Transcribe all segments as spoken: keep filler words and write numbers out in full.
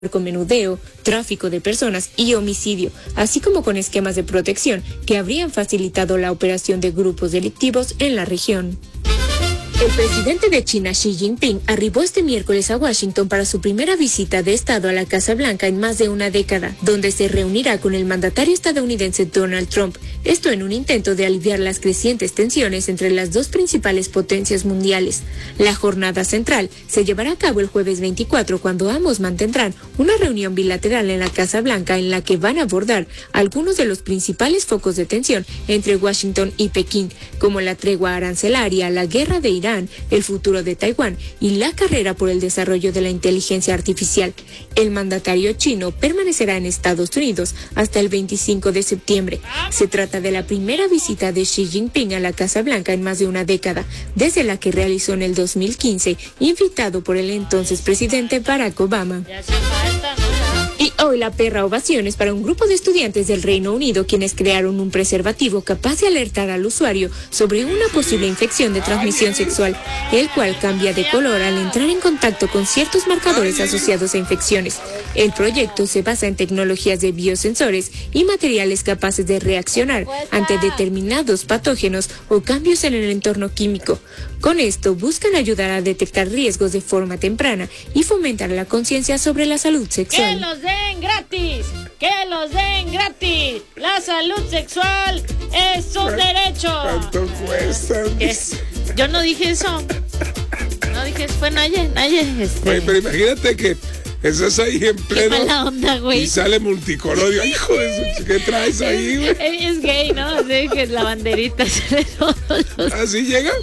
con menudeo, tráfico de personas y homicidio, así como con esquemas de protección que habrían facilitado la operación de grupos delictivos en la región. El presidente de China, Xi Jinping, arribó este miércoles a Washington para su primera visita de Estado a la Casa Blanca en más de una década, donde se reunirá con el mandatario estadounidense Donald Trump. Esto en un intento de aliviar las crecientes tensiones entre las dos principales potencias mundiales. La jornada central se llevará a cabo el jueves veinticuatro, cuando ambos mantendrán una reunión bilateral en la Casa Blanca en la que van a abordar algunos de los principales focos de tensión entre Washington y Pekín, como la tregua arancelaria, la guerra de Irán, el futuro de Taiwán y la carrera por el desarrollo de la inteligencia artificial. El mandatario chino permanecerá en Estados Unidos hasta el veinticinco de septiembre. Se trata de la primera visita de Xi Jinping a la Casa Blanca en más de una década, desde la que realizó en el dos mil quince, invitado por el entonces presidente Barack Obama. Y hoy la perra ovaciones para un grupo de estudiantes del Reino Unido, quienes crearon un preservativo capaz de alertar al usuario sobre una posible infección de transmisión sexual, el cual cambia de color al entrar en contacto con ciertos marcadores asociados a infecciones. El proyecto se basa en tecnologías de biosensores y materiales capaces de reaccionar ante determinados patógenos o cambios en el entorno químico. Con esto buscan ayudar a detectar riesgos de forma temprana y fomentar la conciencia sobre la salud sexual. ¡Que los den gratis! ¡Que los den gratis! La salud sexual es un derecho. ¿Cuánto cuesta? ¿Qué? Yo no dije eso. No dije eso. Fue Naye, Naye. Este... Oye, pero imagínate que estás ahí en pleno. Qué mala onda, güey. Y sale multicolor. Yo, hijo de su... ¿Qué traes ahí, güey? Es, es gay, ¿no? Así que la banderita sale todos los... ¿Así llega?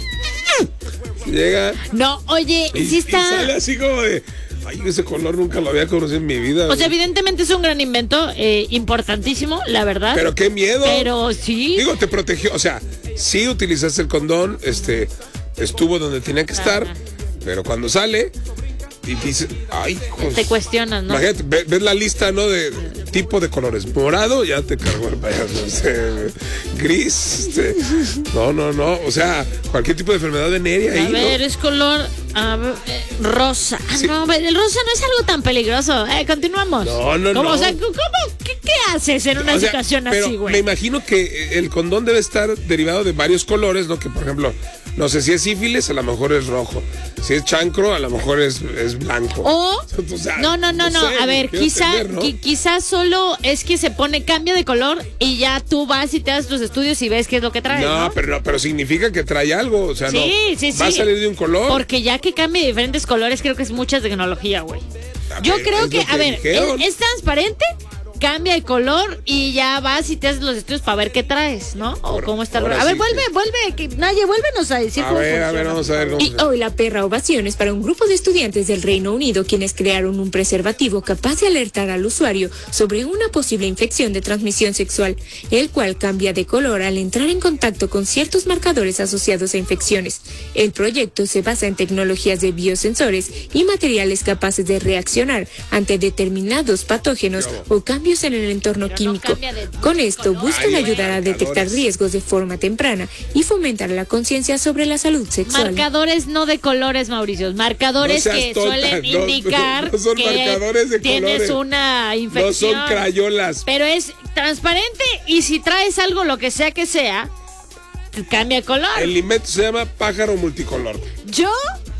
Llega. No, oye, y, sí está. Y sale así como de. Ay, ese color nunca lo había conocido en mi vida. O sea, evidentemente es un gran invento, eh, importantísimo, la verdad. Pero qué miedo. Pero sí. Digo, te protegió. O sea, sí utilizaste el condón, este, estuvo donde tenía que estar, ajá, pero cuando sale y dice, ay, pues, te cuestionas, ¿no? Imagínate, ves, ves la lista, ¿no? De tipo de colores. Morado, ya te cargó el payaso. Este, gris, este, no, no, no. O sea, cualquier tipo de enfermedad venérea ahí. A ver, ¿no? Es color a ver, eh, rosa. Ah, sí. No, el rosa no es algo tan peligroso. Eh, continuamos. No, no, ¿Cómo, no. O sea, ¿cómo, qué, ¿qué haces en una o sea, situación pero así, güey? Me imagino que el condón debe estar derivado de varios colores, ¿no? Que, por ejemplo, no sé si es sífilis, a lo mejor es rojo. Si es chancro, a lo mejor es, es blanco. O, o sea, no, no, no, no. sé, a ver, quizá, entender, ¿no? qui- quizá solo es que se pone, cambia de color y ya tú vas y te das tus estudios y ves qué es lo que trae. No, no, pero no, pero significa que trae algo, o sea, sí, no. Sí, sí, va a salir de un color. Porque ya que cambie de diferentes colores, creo que es mucha tecnología, güey. Yo ver, creo que, que a ver, es, dijeron. es transparente, cambia de color y ya vas y te haces los estudios para ver qué traes, ¿no? O Ahora, cómo está el... ahora A ver, sí vuelve, que... vuelve, que Naye, vuélvenos a decir a cómo ver, funciona. a ver, vamos a ver cómo Y hoy la perra ovaciones para un grupo de estudiantes del Reino Unido, quienes crearon un preservativo capaz de alertar al usuario sobre una posible infección de transmisión sexual, el cual cambia de color al entrar en contacto con ciertos marcadores asociados a infecciones. El proyecto se basa en tecnologías de biosensores y materiales capaces de reaccionar ante determinados patógenos o cambios en el entorno Pero químico. No Con esto buscan Ay, ayudar a detectar marcadores. riesgos de forma temprana y fomentar la conciencia sobre la salud sexual. Marcadores no de colores, Mauricio. Marcadores No seas que tonta, suelen no, indicar no son que marcadores de tienes colores. una infección. No son crayolas. Pero es transparente y si traes algo, lo que sea que sea, cambia de color. El invento se llama pájaro multicolor. Yo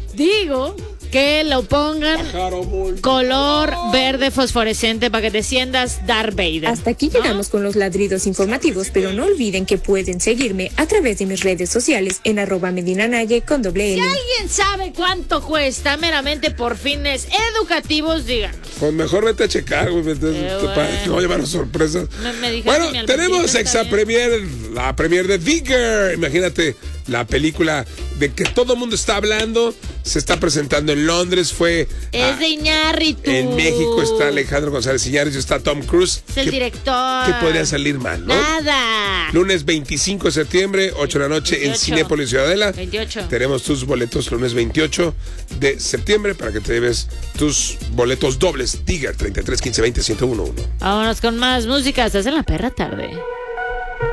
digo que lo pongan Pájaro multicolor. color verde fosforescente para que te sientas Darth Vader. Hasta aquí llegamos ¿no? con los ladridos informativos, pero no olviden que pueden seguirme a través de mis redes sociales en arroba Medina Naye con doble Si L. alguien sabe cuánto cuesta meramente por fines educativos, díganos. Pues mejor vete a checar, güey, vete, Eh, te- para bueno. no llevarnos sorpresas. Me- me dijeron Bueno, que mi tenemos almendrita exa está premier, la premier de Digger. Imagínate, la película de que todo el mundo está hablando, se está presentando en Londres, fue... Es ah, de Iñárritu. en México está Alejandro González Iñárritu, está Tom Cruise. Es el ¿Qué- director. ¿Qué podría salir mal, no? Nada. Lunes veinticinco de septiembre, ocho de la noche en veintiocho. Cinépolis Ciudadela. veintiocho. Tenemos tus boletos lunes veintiocho de septiembre para que te lleves tus boletos dobles. Digger treinta y tres quince veinte ciento uno uno. Vámonos con más música. Estás en la perra tarde.